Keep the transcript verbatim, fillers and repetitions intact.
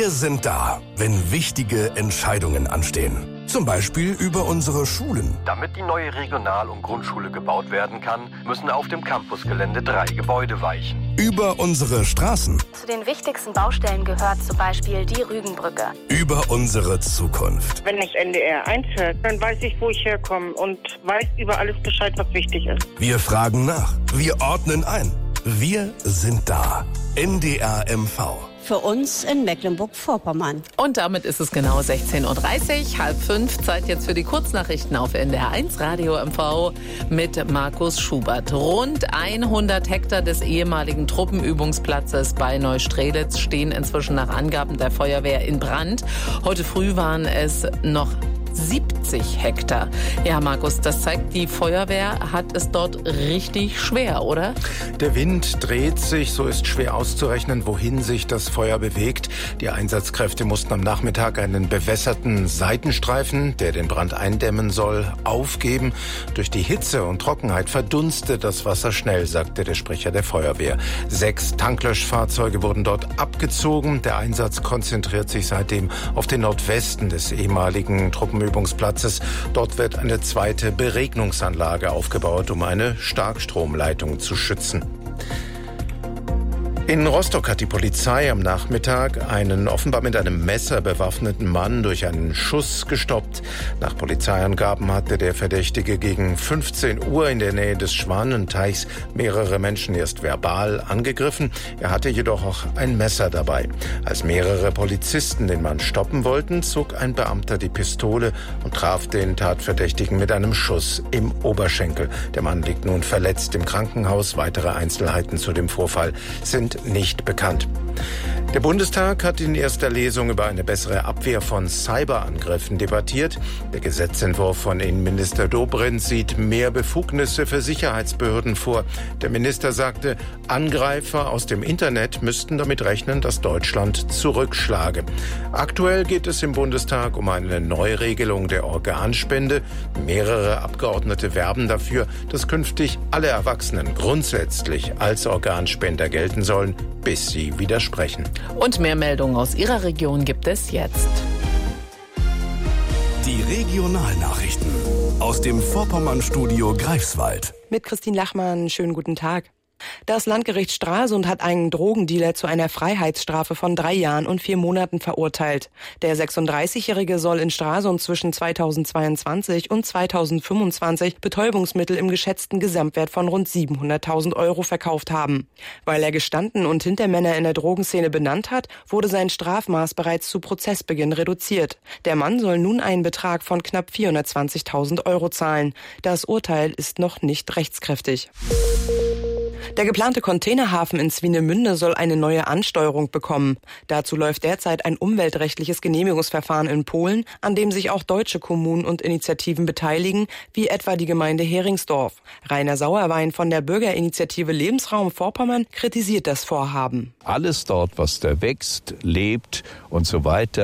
Wir sind da, wenn wichtige Entscheidungen anstehen. Zum Beispiel über unsere Schulen. Damit die neue Regional- und Grundschule gebaut werden kann, müssen auf dem Campusgelände drei Gebäude weichen. Über unsere Straßen. Zu den wichtigsten Baustellen gehört zum Beispiel die Rügenbrücke. Über unsere Zukunft. Wenn das N D R eins hört, dann weiß ich, wo ich herkomme und weiß über alles Bescheid, was wichtig ist. Wir fragen nach. Wir ordnen ein. Wir sind da. N D R M V. Für uns in Mecklenburg-Vorpommern. Und damit ist es genau sechzehn Uhr dreißig, halb fünf. Zeit jetzt für die Kurznachrichten auf N D R eins Radio M V mit Markus Schubert. Rund hundert Hektar des ehemaligen Truppenübungsplatzes bei Neustrelitz stehen inzwischen nach Angaben der Feuerwehr in Brand. Heute früh waren es noch siebzig Hektar. Ja, Markus, das zeigt, die Feuerwehr hat es dort richtig schwer, oder? Der Wind dreht sich, so ist schwer auszurechnen, wohin sich das Feuer bewegt. Die Einsatzkräfte mussten am Nachmittag einen bewässerten Seitenstreifen, der den Brand eindämmen soll, aufgeben. Durch die Hitze und Trockenheit verdunstet das Wasser schnell, sagte der Sprecher der Feuerwehr. Sechs Tanklöschfahrzeuge wurden dort abgezogen. Der Einsatz konzentriert sich seitdem auf den Nordwesten des ehemaligen Truppenübungsplatzes. Dort wird eine zweite Beregnungsanlage aufgebaut, um eine Starkstromleitung zu schützen. In Rostock hat die Polizei am Nachmittag einen offenbar mit einem Messer bewaffneten Mann durch einen Schuss gestoppt. Nach Polizeiangaben hatte der Verdächtige gegen fünfzehn Uhr in der Nähe des Schwanenteichs mehrere Menschen erst verbal angegriffen. Er hatte jedoch auch ein Messer dabei. Als mehrere Polizisten den Mann stoppen wollten, zog ein Beamter die Pistole und traf den Tatverdächtigen mit einem Schuss im Oberschenkel. Der Mann liegt nun verletzt im Krankenhaus. Weitere Einzelheiten zu dem Vorfall sind nicht bekannt. Der Bundestag hat in erster Lesung über eine bessere Abwehr von Cyberangriffen debattiert. Der Gesetzentwurf von Innenminister Dobrindt sieht mehr Befugnisse für Sicherheitsbehörden vor. Der Minister sagte, Angreifer aus dem Internet müssten damit rechnen, dass Deutschland zurückschlage. Aktuell geht es im Bundestag um eine Neuregelung der Organspende. Mehrere Abgeordnete werben dafür, dass künftig alle Erwachsenen grundsätzlich als Organspender gelten sollen, bis sie widersprechen. Und mehr Meldungen aus Ihrer Region gibt es jetzt. Die Regionalnachrichten aus dem Vorpommern-Studio Greifswald. Mit Christine Lachmann, schönen guten Tag. Das Landgericht Stralsund hat einen Drogendealer zu einer Freiheitsstrafe von drei Jahren und vier Monaten verurteilt. Der sechsunddreißigjährige soll in Stralsund zwischen zweitausendzweiundzwanzig und zweitausendfünfundzwanzig Betäubungsmittel im geschätzten Gesamtwert von rund siebenhunderttausend Euro verkauft haben. Weil er gestanden und Hintermänner in der Drogenszene benannt hat, wurde sein Strafmaß bereits zu Prozessbeginn reduziert. Der Mann soll nun einen Betrag von knapp vierhundertzwanzigtausend Euro zahlen. Das Urteil ist noch nicht rechtskräftig. Der geplante Containerhafen in Swinemünde soll eine neue Ansteuerung bekommen. Dazu läuft derzeit ein umweltrechtliches Genehmigungsverfahren in Polen, an dem sich auch deutsche Kommunen und Initiativen beteiligen, wie etwa die Gemeinde Heringsdorf. Rainer Sauerwein von der Bürgerinitiative Lebensraum Vorpommern kritisiert das Vorhaben. Alles dort, was da wächst, lebt und so weiter,